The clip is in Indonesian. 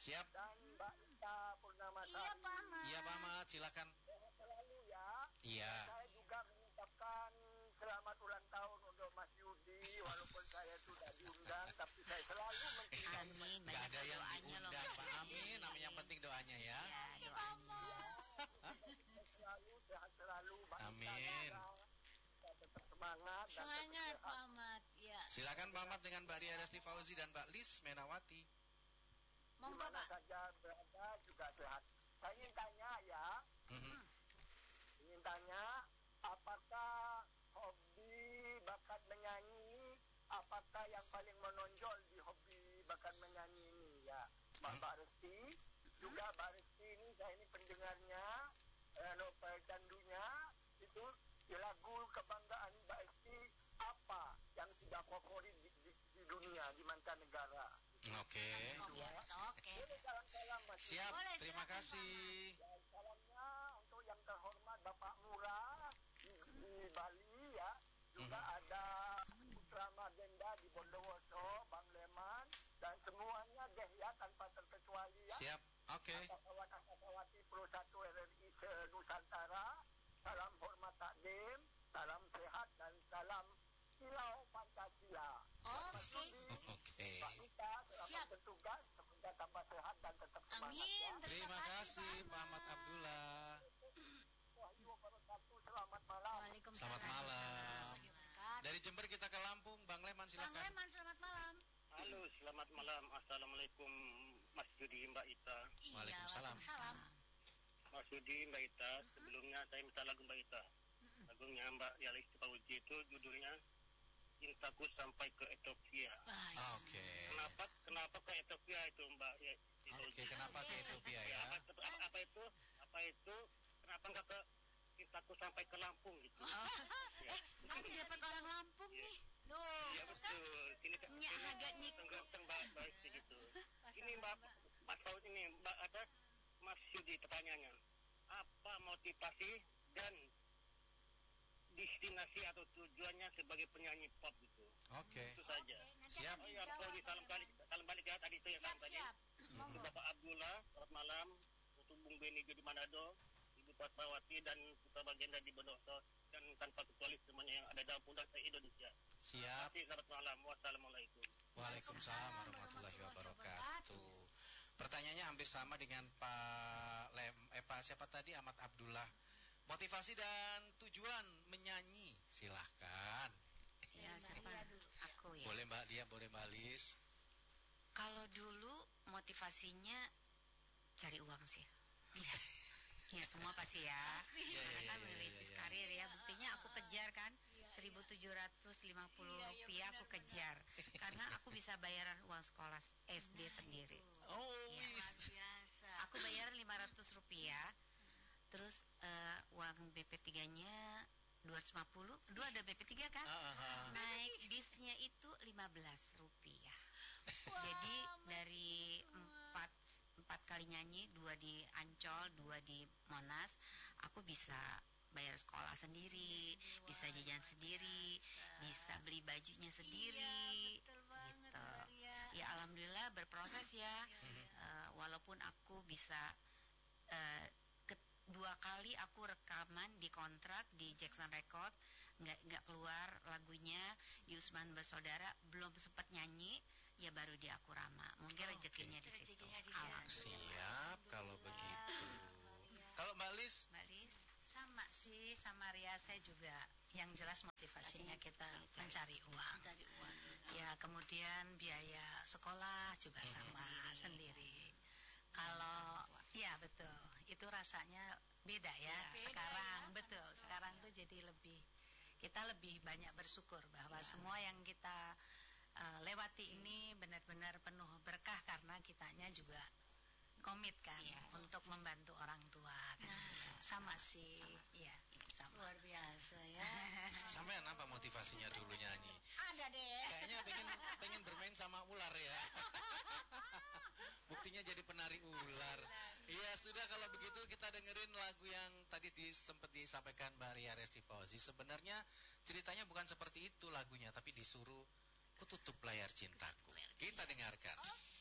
Siap. Dan Mbak Ita Purnama. Iya, Pak Ahmad. Iya, Pak Ahmad, silakan. Sehat selalu ya. Iya. Saya juga mengucapkan selamat ulang tahun untuk Mas Yudi, walaupun saya sudah diundang, tapi saya selalu mencintai. Amin. Nggak ada yang doanya loh, diundang, Mas. Pak. Amin. Yang penting doanya ya. Ya, doanya. Selalu sehat selalu. Mbak Ita Amin. juga. Kita tetap semangat. Dan Semangat tetap Pak sehat. Ahmad. Ya. Silakan Pak Ahmad dengan Mbak Ria Resti Fauzi dan Mbak Lis Menawati. Monggo Dimana Pak. saja berada juga sehat. Saya ingin tanya ya. Mhm. Ingin tanya, apakah hobi bakat menyanyi, apakah yang paling menonjol di hobi bakat menyanyi ini ya? Mbak Resti, juga Mbak Resti ini, saya ini pendengarnya, candunya, itu di lagu kebanggaan Mbak Resti, apa yang sudah favorit di dunia, di mancanegara? Oke. Oke. Boleh salam-salam, Mas. Siap. Boleh, Terima silakan, kasih. Dan salamnya untuk yang terhormat Bapak Murah di Bali ya. Juga ada Putra Magenda di Bondowoso, Bang Leman, dan semuanya deh ya tanpa terkecuali ya. Siap. Oke. Akasawati Pro 1 RRI se-Nusantara. Salam hormat takdim, salam sehat dan salam Kilau Pancasila. Oke. Oke. Pak Ita, Siap. selamat bertugas, semoga tambah sehat dan tetap semangat Amin. ya. Terima kasih Pak Ahmad Abdullah. Wahyu wabarakatuh, selamat malam. Waalaikumsalam. Selamat malam. Warahmatullahi wabarakatuh. Dari Jember kita ke Lampung, Bang Leman Bang silakan. Leman, selamat malam. Halo, selamat malam. Assalamualaikum Mas Yudi, Mbak Ita. Iya, Waalaikumsalam. Mas Yudi, Mbak Ita, sebelumnya saya minta lagu Mbak Ita. Lagunya Mbak Yalis Fauzi itu judulnya Cintaku Sampai ke Ethiopia. Baik. Oke. Kenapa ke Ethiopia itu Mbak Yalis Oke, Fauzi? kenapa ke Ethiopia ya? Apa itu? Kenapa enggak ke Cintaku Sampai ke Lampung gitu? Ya. Nanti dapat orang Lampung Iya. nih. Loh, Iya betul. Sini Nyak agak niku. Mbak Fauzi gitu. Ini Mas Fauzi ini Mas Yudi pertanyaannya. Apa motivasi dan destinasi atau tujuannya sebagai penyanyi pop gitu? Oke. Itu saja. Siap. Oh ya, Fauzi salam balik ya tadi itu ya Siap, tadi. siap. Untuk Bapak Abdullah, selamat malam. Untuk Bung Beni di Manado, Ibu Fatmawati dan Putra Bagenda di Bondowoso dan tanpa kecuali semuanya yang ada dalam pundak Indonesia. Siap. Terima kasih, selamat malam. Wassalamualaikum. Waalaikumsalam warahmatullahi wabarakatuh. Pertanyaannya hampir sama dengan Pak siapa tadi, Ahmad Abdullah. Motivasi dan tujuan menyanyi, silahkan. Ya, siapa? Aku ya. Boleh Mbak Dia, boleh Mbak Lis. Kalau dulu motivasinya cari uang sih. Iya. Ya semua pasti ya. Iya, Karena iya, kan iya, merintis iya. karir ya. Buktinya aku kejar kan. Iya, 1.750 iya, rupiah aku benar, kejar. Karena aku bisa bayaran uang sekolah SD sendiri. Oh, Iya. Luar biasa. Aku bayar 500 rupiah. Terus uang BP3-nya 250. Dulu ada BP3 kan? Naik bisnya itu 15 rupiah. Wah, Jadi dari empat kali nyanyi, 2 di Ancol, 2 di Monas, aku bisa bayar sekolah sendiri, bisa jajan sendiri, bisa beli bajunya sendiri. Iya, betul banget, gitu. Maria. Ya alhamdulillah berproses ya. Walaupun aku bisa 2 kali aku rekaman di kontrak di Jackson Record, nggak keluar lagunya di Usman Bersaudara, belum sempat nyanyi, ya baru di Akurama. Mungkin rezekinya di situ. Rezekinya di situ. Siap kalau begitu. Kalau Mbak Lis, Mbak Lis, Sama sih, sama Ria saya juga. Yang jelas motivasinya kita mencari uang. Mencari uang. Ya, kemudian biaya sekolah juga sama sendiri. Kalau ya betul, itu rasanya beda ya. Beda Sekarang ya. betul, sekarang tuh jadi kita lebih banyak bersyukur bahwa semua yang kita lewati ini benar-benar penuh berkah karena kitanya juga komit kan untuk membantu orang tua kan. Sama sih, iya sama. Luar biasa ya. sampean apa motivasinya dulu nyanyi? Ada deh. Kayaknya pengen bermain sama ular ya. Buktinya jadi penari ular. Iya, sudah kalau begitu kita dengerin lagu yang tadi sempat disampaikan Mbak Ria Resti Fauzi. Sebenarnya ceritanya bukan seperti itu lagunya, tapi disuruh ku tutup layar cintaku. Kita dengarkan.